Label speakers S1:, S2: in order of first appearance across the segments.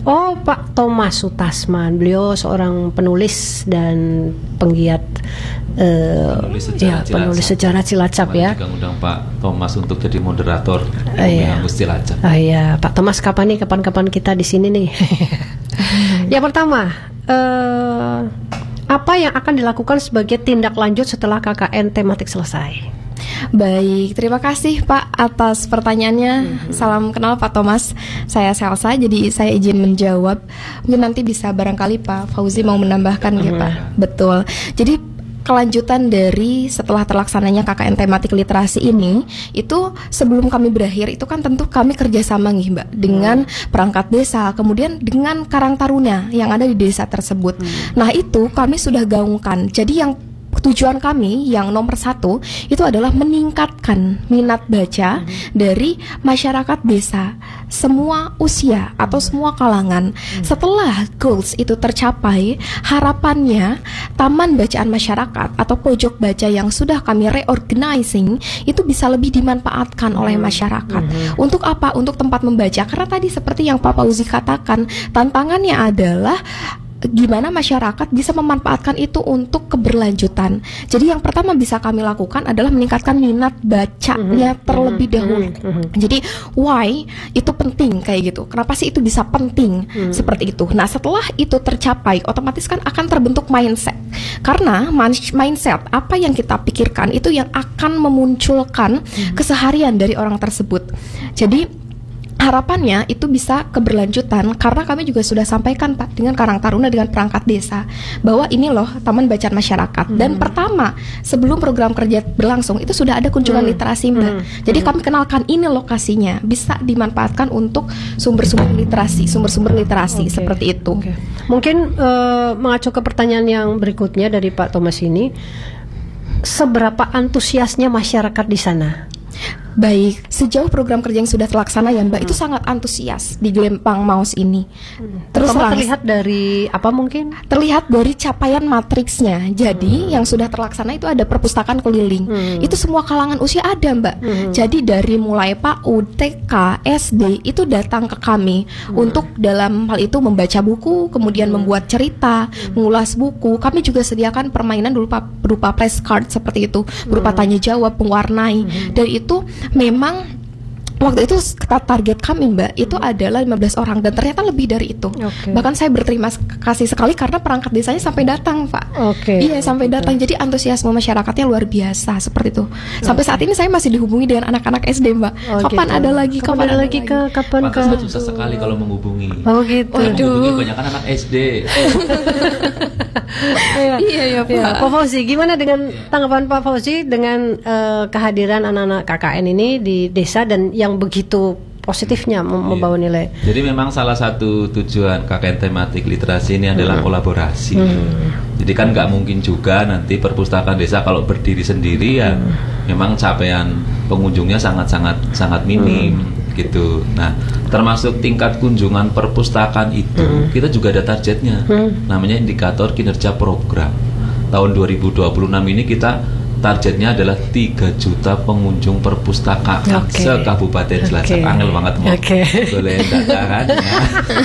S1: Oh, Pak Thomas Sutasman, beliau seorang penulis dan penggiat penulis sejarah Cilacap ya.
S2: Juga undang Pak Thomas untuk jadi moderator Kamus Cilacap.
S1: Iya, Pak Thomas kapan-kapan kita di sini nih. Yang pertama, apa yang akan dilakukan sebagai tindak lanjut setelah KKN tematik selesai?
S3: Baik, terima kasih Pak atas pertanyaannya. Salam kenal Pak Thomas. Saya Selsa, jadi saya izin menjawab. Mungkin nanti bisa barangkali Pak Fauzi mau menambahkan ya Pak. Betul. Jadi kelanjutan dari setelah terlaksananya KKN tematik literasi ini, itu sebelum kami berakhir itu kan tentu kami kerjasama nih Mbak dengan perangkat desa, kemudian dengan Karang Taruna yang ada di desa tersebut. Nah itu kami sudah gaungkan. Jadi yang tujuan kami yang nomor 1 itu adalah meningkatkan minat baca dari masyarakat desa, semua usia atau semua kalangan. Setelah goals itu tercapai, harapannya taman bacaan masyarakat atau pojok baca yang sudah kami reorganizing itu bisa lebih dimanfaatkan oleh masyarakat. Untuk apa? Untuk tempat membaca. Karena tadi seperti yang Pak Fauzi katakan, tantangannya adalah gimana masyarakat bisa memanfaatkan itu untuk keberlanjutan. Jadi yang pertama bisa kami lakukan adalah meningkatkan minat bacanya terlebih dahulu. Jadi why itu penting kayak gitu. Kenapa sih itu bisa penting seperti itu? Nah setelah itu tercapai, otomatis kan akan terbentuk mindset. Karena mindset apa yang kita pikirkan itu yang akan memunculkan keseharian dari orang tersebut. Jadi harapannya itu bisa keberlanjutan karena kami juga sudah sampaikan Pak dengan Karang Taruna dengan perangkat desa bahwa ini loh taman bacaan masyarakat dan pertama sebelum program kerja berlangsung itu sudah ada kunjungan literasi Mbak. Jadi kami kenalkan ini lokasinya bisa dimanfaatkan untuk sumber-sumber literasi seperti itu.
S1: Mungkin mengacu ke pertanyaan yang berikutnya dari Pak Thomas ini, seberapa antusiasnya masyarakat di sana?
S3: Baik, sejauh program kerja yang sudah terlaksana ya Mbak, itu sangat antusias di Gelempang Maus ini. Terus
S1: terlihat dari apa mungkin?
S3: Terlihat dari capaian matriksnya. Jadi yang sudah terlaksana itu ada perpustakaan keliling. Itu semua kalangan usia ada Mbak. Jadi dari mulai PAUD, TK, SD itu datang ke kami untuk dalam hal itu membaca buku, kemudian membuat cerita, mengulas buku. Kami juga sediakan permainan berupa flashcard seperti itu, berupa tanya jawab, mewarnai. Dan itu memang waktu itu target kami Mbak itu adalah 15 orang dan ternyata lebih dari itu. Bahkan saya berterima kasih sekali karena perangkat desanya sampai datang Pak. Iya sampai datang. Jadi antusiasme masyarakatnya luar biasa seperti itu. Sampai saat ini saya masih dihubungi dengan anak-anak SD Mbak. Kapan ada lagi? Kapan ada lagi?
S1: Kapan ke?
S2: Susah sekali kalau menghubungi.
S1: Menghubungi
S2: banyak anak SD.
S1: Iya Pak. Pak Fauzi, gimana dengan tanggapan Pak Fauzi dengan kehadiran anak-anak KKN ini di desa dan yang begitu positifnya membawa nilai?
S2: Jadi memang salah satu tujuan KKN tematik literasi ini adalah kolaborasi. Jadi kan nggak mungkin juga nanti perpustakaan desa kalau berdiri sendiri ya memang capaian pengunjungnya sangat minim. Gitu. Nah, termasuk tingkat kunjungan perpustakaan itu kita juga ada targetnya. Namanya indikator kinerja program. Tahun 2026 ini kita targetnya adalah 3 juta pengunjung perpustakaan se-Kabupaten Cilacap. Angel banget mau. Boleh datakan ya.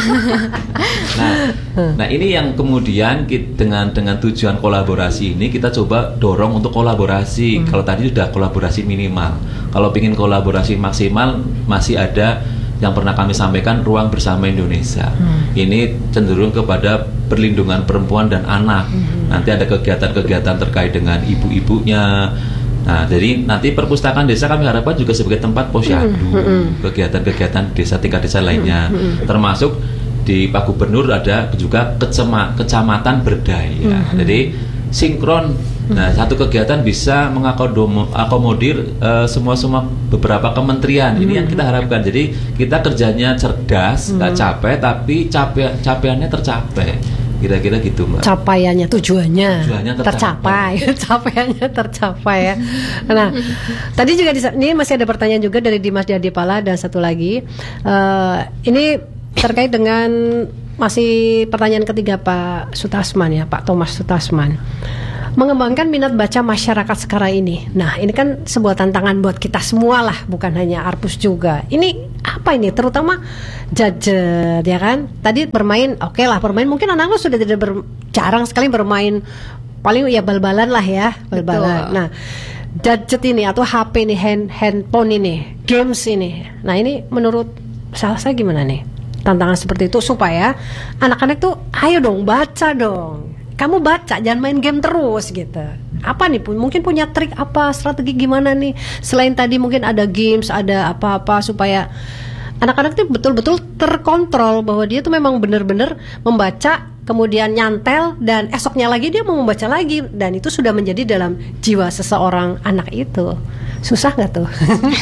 S2: Nah, ini yang kemudian dengan tujuan kolaborasi ini kita coba dorong untuk kolaborasi. Kalau tadi sudah kolaborasi minimal. Kalau ingin kolaborasi maksimal masih ada yang pernah kami sampaikan ruang bersama Indonesia. Ini cenderung kepada perlindungan perempuan dan anak. Nanti ada kegiatan-kegiatan terkait dengan ibu-ibunya. Nah, jadi nanti perpustakaan desa kami harapkan juga sebagai tempat posyandu, kegiatan-kegiatan desa tingkat desa lainnya, termasuk di Pak Gubernur ada juga kecamatan berdaya. Jadi sinkron. Nah, satu kegiatan bisa mengakomodir semua beberapa kementerian. Ini yang kita harapkan. Jadi kita kerjanya cerdas, nggak capek, tapi capaiannya tercapai. Kira-kira gitu Mbak.
S1: Capaiannya, tujuannya tercapai. Capaiannya tercapai ya. Nah, tadi juga ini masih ada pertanyaan juga dari Dimas Jadipala dan satu lagi. Ini terkait dengan masih pertanyaan ketiga Pak Sutasman ya, Pak Thomas Sutasman. mengembangkan minat baca masyarakat sekarang ini. Nah, ini kan sebuah tantangan buat kita semua lah, bukan hanya Arpus juga. Ini apa ini? Terutama gadget, ya kan? Tadi bermain, oke lah, bermain. Mungkin anak lo sudah tidak jarang sekali bermain, paling ya bal-balan lah ya, bal-balan. Nah, gadget ini atau HP ini, handphone ini, games ini. Nah, ini menurut saya gimana nih? Tantangan seperti itu supaya anak-anak tuh, ayo dong baca dong. Kamu baca, jangan main game terus gitu. Apa nih, mungkin punya trik apa, strategi gimana nih? Selain tadi mungkin ada games, ada apa-apa supaya anak-anak tuh betul-betul terkontrol bahwa dia tuh memang benar-benar membaca, kemudian nyantel, dan esoknya lagi dia mau membaca lagi, dan itu sudah menjadi dalam jiwa seseorang anak itu. Susah nggak tuh?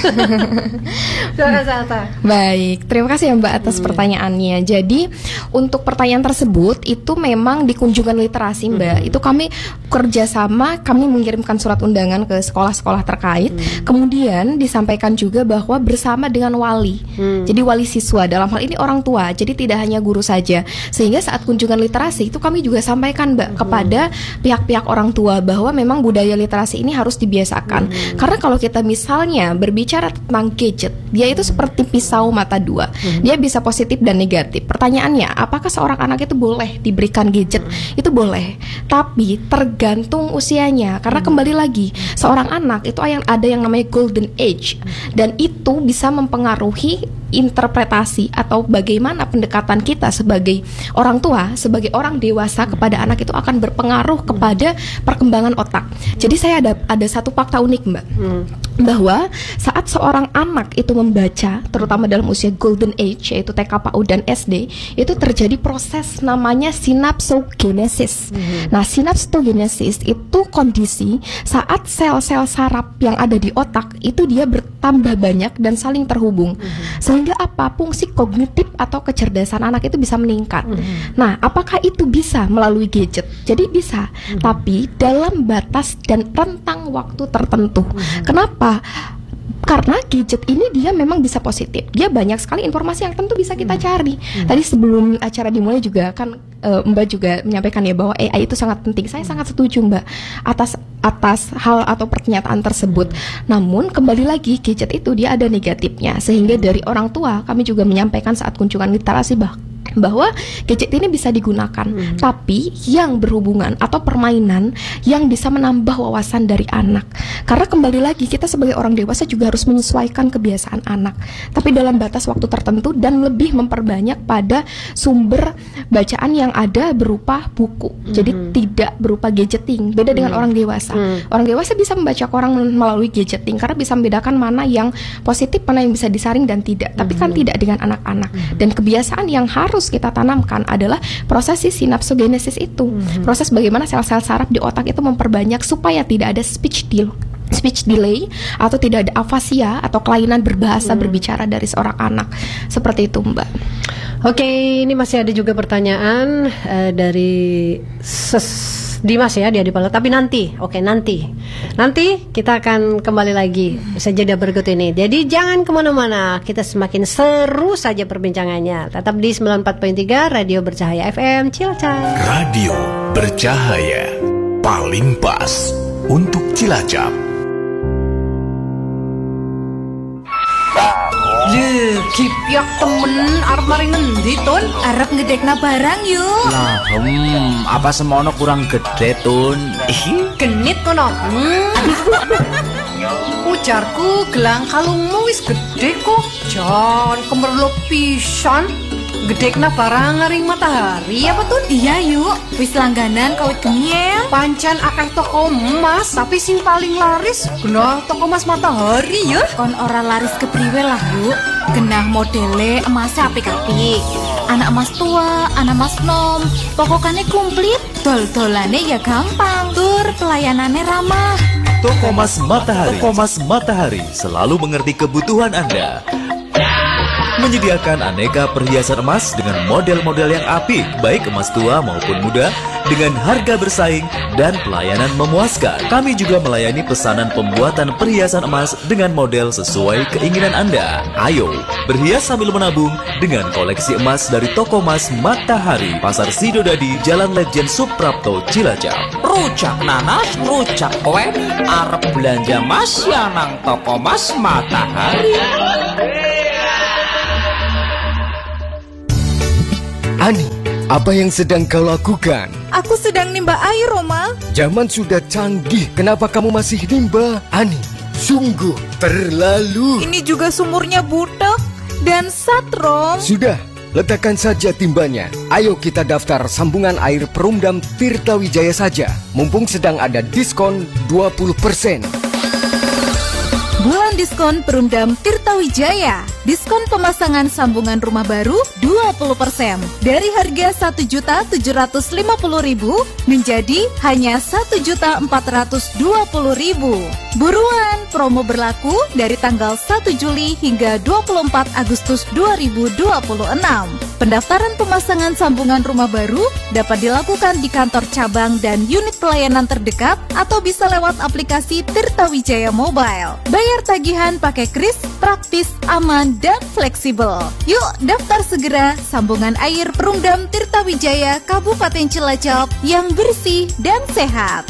S3: Baik, terima kasih ya Mbak atas pertanyaannya. Jadi untuk pertanyaan tersebut itu memang di kunjungan literasi Mbak, itu kami kerjasama, kami mengirimkan surat undangan ke sekolah-sekolah terkait, kemudian disampaikan juga bahwa bersama dengan wali. Jadi wali siswa, dalam hal ini orang tua, jadi tidak hanya guru saja. Sehingga saat kunjungan literasi itu kami juga sampaikan Mbak kepada pihak-pihak orang tua bahwa memang budaya literasi ini harus dibiasakan. Karena kalau kita misalnya berbicara tentang gadget, dia itu seperti pisau mata dua. Dia bisa positif dan negatif. Pertanyaannya, apakah seorang anak itu boleh diberikan gadget? Itu boleh, tapi tergantung usianya. Karena kembali lagi, seorang anak itu ada yang namanya golden age, dan itu bisa mempengaruhi interpretasi atau bagaimana pendekatan kita sebagai orang tua, sebagai orang dewasa kepada anak itu akan berpengaruh kepada perkembangan otak. Jadi saya ada satu fakta unik Mbak, bahwa saat seorang anak itu membaca, terutama dalam usia golden age, yaitu TK, PAUD, dan SD, itu terjadi proses namanya sinapsogenesis. Nah, sinapsogenesis itu kondisi saat sel-sel saraf yang ada di otak itu dia bertambah banyak dan saling terhubung, sehingga apa, fungsi kognitif atau kecerdasan anak itu bisa meningkat. Nah, apakah itu bisa melalui gadget? Jadi bisa, tapi dalam batas dan rentang waktu tertentu. Kenapa? Karena gadget ini dia memang bisa positif. Dia banyak sekali informasi yang tentu bisa kita cari. Tadi sebelum acara dimulai juga kan Mbak juga menyampaikan ya bahwa AI itu sangat penting. Saya sangat setuju Mbak atas hal atau pernyataan tersebut. Namun kembali lagi, gadget itu dia ada negatifnya. Sehingga dari orang tua kami juga menyampaikan saat kunjungan literasi bahwa gadget ini bisa digunakan, tapi yang berhubungan atau permainan yang bisa menambah wawasan dari anak. Karena kembali lagi, kita sebagai orang dewasa juga harus menyesuaikan kebiasaan anak, tapi dalam batas waktu tertentu dan lebih memperbanyak pada sumber bacaan yang ada berupa buku. Jadi tidak berupa gadgeting. Beda dengan orang dewasa. Orang dewasa bisa membaca koran melalui gadgeting karena bisa membedakan mana yang positif, mana yang bisa disaring dan tidak. Tapi kan tidak dengan anak-anak. Dan kebiasaan yang harus kita tanamkan adalah proses sinapsogenesis itu. Proses bagaimana sel-sel saraf di otak itu memperbanyak supaya tidak ada speech delay atau tidak ada afasia atau kelainan berbahasa berbicara dari seorang anak. Seperti itu Mbak.
S1: Oke, ini masih ada juga pertanyaan dari Dimas ya, dia di Palu. Tapi nanti kita akan kembali lagi sejedah berikut ini. Jadi jangan kemana-mana, kita semakin seru saja perbincangannya. Tetap di 94.3 Radio Bercahaya FM Cilacap.
S4: Radio Bercahaya, paling pas untuk Cilacap.
S5: Cipiak temen arep mari ngendi Tun?
S6: Arep ngedekna barang yuk.
S7: Lah, apa semono kurang gede Tun?
S5: Genit kono. Ujarku gelang kalungmu wis gede kok. Jan kemerlo pisan. Gedekna barang ngaring Matahari apa Tun?
S6: Iya yuk, wis langganan kawit geniel.
S5: Pancen akeh toko emas, tapi sing paling laris genah toko emas Matahari ya.
S6: Kon ora laris kepriwe lah yuk. Genah modele emas apik-apik. Anak emas tua, anak emas nom, pokoknya komplit. Dol-dolane ya gampang, tur pelayanannya ramah.
S4: Toko Emas Matahari. Toko Emas Matahari selalu mengerti kebutuhan Anda.
S8: menyediakan aneka perhiasan emas dengan model-model yang apik, baik emas tua maupun muda, dengan harga bersaing dan pelayanan memuaskan. Kami juga melayani pesanan pembuatan perhiasan emas dengan model sesuai keinginan Anda. Ayo, berhias sambil menabung dengan koleksi emas dari toko emas Matahari, Pasar Sidodadi, Jalan Lejen Suprapto, Cilacap.
S7: Rujak nanas, rujak kue, arep belanja mas ya nang toko mas Matahari.
S9: Ani, apa yang sedang kau lakukan?
S10: Aku sedang nimba air, Roma.
S9: Zaman sudah canggih, kenapa kamu masih nimba? Ani, sungguh terlalu.
S10: Ini juga sumurnya butek dan satrom.
S9: Sudah, letakkan saja timbanya. Ayo kita daftar sambungan air Perumdam Tirta Wijaya saja. Mumpung sedang ada diskon 20%.
S6: Bulan diskon Perumdam Tirta Wijaya. Diskon pemasangan sambungan rumah baru 20%. Dari harga Rp1.750.000 menjadi hanya Rp1.420.000. Buruan, promo berlaku dari tanggal 1 Juli hingga 24 Agustus 2026. Pendaftaran pemasangan sambungan rumah baru dapat dilakukan di kantor cabang dan unit pelayanan terdekat atau bisa lewat aplikasi Tirta Wijaya Mobile. Bayar tagihan pakai kris, praktis, aman, dan fleksibel. Yuk daftar segera sambungan air Perumdam Tirta Wijaya Kabupaten Cilacap yang bersih dan sehat.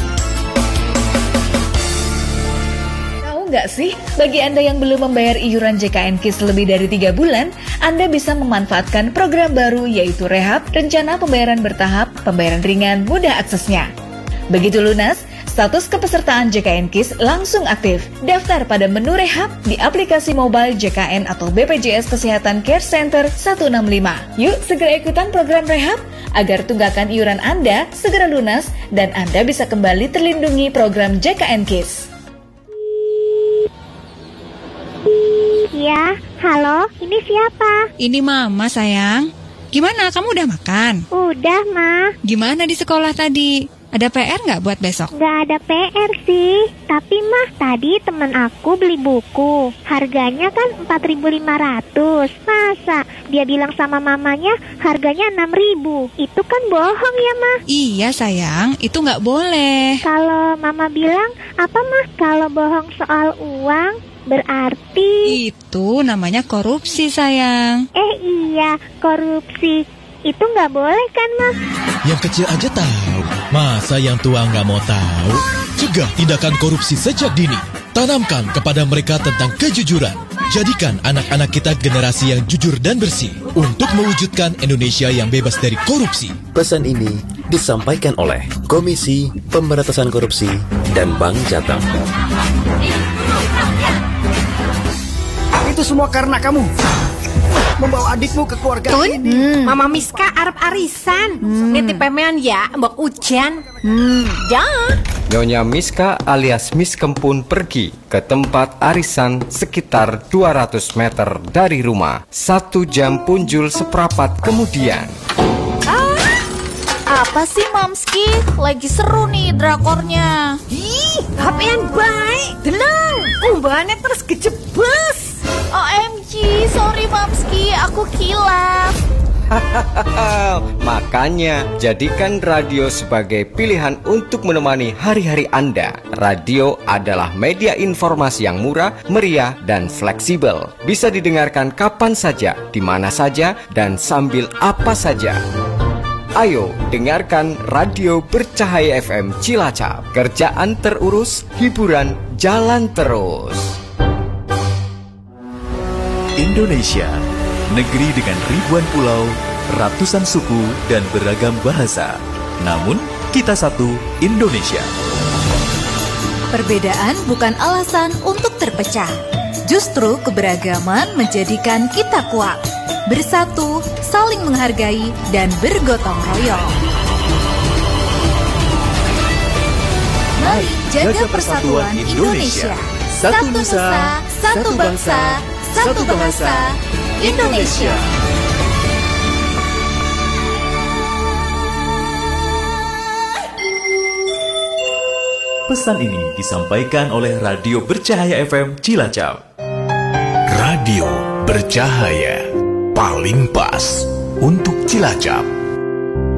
S6: Nggak sih? Bagi Anda yang belum membayar iuran JKN KIS lebih dari 3 bulan, Anda bisa memanfaatkan program baru yaitu Rehab, rencana pembayaran bertahap, pembayaran ringan, mudah aksesnya. Begitu lunas, status kepesertaan JKN KIS langsung aktif. Daftar pada menu Rehab di aplikasi mobile JKN atau BPJS Kesehatan Care Center 165. Yuk segera ikutan program Rehab agar tunggakan iuran Anda segera lunas dan Anda bisa kembali terlindungi program JKN KIS.
S11: Ya, halo, ini siapa?
S12: Ini Mama, sayang. Gimana, kamu udah makan?
S11: Udah, Ma.
S12: Gimana di sekolah tadi? Ada PR nggak buat besok?
S11: Nggak ada PR sih. Tapi, Ma, tadi teman aku beli buku. Harganya kan 4.500. Masa dia bilang sama mamanya harganya 6.000? Itu kan bohong ya, Ma?
S12: Iya, sayang. Itu nggak boleh.
S11: Kalau Mama bilang, apa, Ma? Kalau bohong soal uang? Berarti
S12: itu namanya korupsi, sayang.
S11: Iya, korupsi. Itu nggak boleh kan, Ma?
S13: Yang kecil aja tahu. Masa yang tua nggak mau tahu? Cegah tindakan korupsi sejak dini. Tanamkan kepada mereka tentang kejujuran. Jadikan anak-anak kita generasi yang jujur dan bersih untuk mewujudkan Indonesia yang bebas dari korupsi.
S14: Pesan ini disampaikan oleh Komisi Pemberantasan Korupsi dan Bank Jateng.
S15: Itu semua karena kamu membawa adikmu ke keluarga ini.
S5: Mama Miska arep arisan. Nitip pemean ya, Mbak Ujan. Ya.
S9: Nyonya Miska alias Miss Kempun pergi ke tempat arisan sekitar 200 meter dari rumah. 1 jam punjul seprapat kemudian.
S6: Apa sih, Mamski? Lagi seru nih drakornya.
S5: Ih, HP-an baik. Deleng, umbahannya terus gejebes.
S6: OMG, sorry Mamski, aku kilaf.
S9: Makanya, jadikan radio sebagai pilihan untuk menemani hari-hari Anda. Radio adalah media informasi yang murah, meriah, dan fleksibel. Bisa didengarkan kapan saja, di mana saja, dan sambil apa saja. Ayo, dengarkan Radio Bercahaya FM Cilacap. Kerjaan terurus, hiburan jalan terus.
S8: Indonesia, negeri dengan ribuan pulau, ratusan suku, dan beragam bahasa. Namun, kita satu Indonesia.
S6: Perbedaan bukan alasan untuk terpecah. Justru keberagaman menjadikan kita kuat. Bersatu, saling menghargai, dan bergotong royong. Mari jaga persatuan Indonesia. Satu nusa, satu bangsa, satu bahasa, Indonesia.
S8: Pesan ini disampaikan oleh Radio Bercahaya FM Cilacap.
S4: Radio bercahaya, paling pas untuk Cilacap.